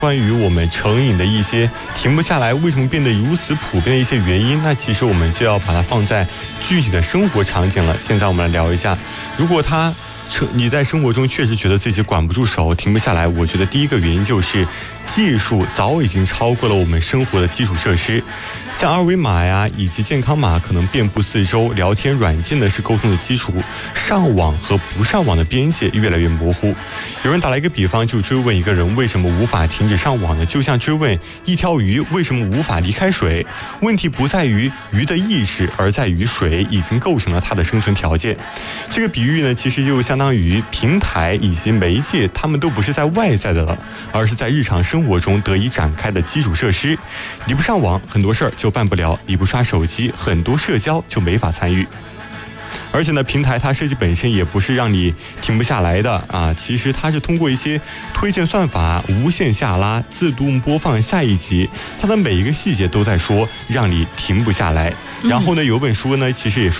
关于我们成瘾的一些停不下来，为什么变得如此普遍的一些原因，那其实我们就要把它放在具体的生活场景了。现在我们来聊一下，如果你在生活中确实觉得自己管不住手，停不下来，我觉得第一个原因就是技术早已经超过了我们生活的基础设施，像二维码呀以及健康码可能遍布四周，聊天软件呢是沟通的基础，上网和不上网的边界越来越模糊。有人打了一个比方，就追问一个人为什么无法停止上网呢？就像追问一条鱼为什么无法离开水。问题不在于鱼的意识，而在于水已经构成了它的生存条件。这个比喻呢，其实就相当于平台以及媒介，它们都不是在外在的了，而是在日常生活中得以展开的基础设施。你不上网，很多事儿就办不了；你不刷手机，很多社交就没法参与。而且呢，平台它设计本身也不是让你停不下来的啊，其实它是通过一些推荐算法无限下拉、自动播放下一集，它的每一个细节都在说让你停不下来。然后呢，有本书呢，其实也说